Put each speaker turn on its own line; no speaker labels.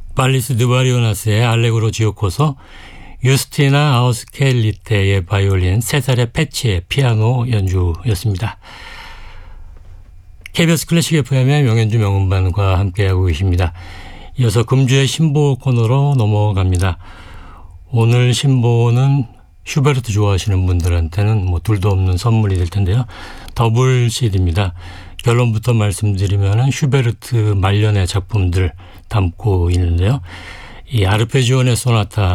발리스 드바리오나스의 알레그로 지오코소, 유스티나 아우스켈리테의 바이올린, 세살의 패치의 피아노 연주였습니다. KBS 클래식 FM의 명연주 명음반과 함께하고 계십니다. 이어서 금주의 신보 코너로 넘어갑니다. 오늘 신보는 슈베르트 좋아하시는 분들한테는 뭐 둘도 없는 선물이 될 텐데요. 더블 CD입니다. 결론부터 말씀드리면 슈베르트 말년의 작품들 담고 있는데요. 이 아르페지오네 소나타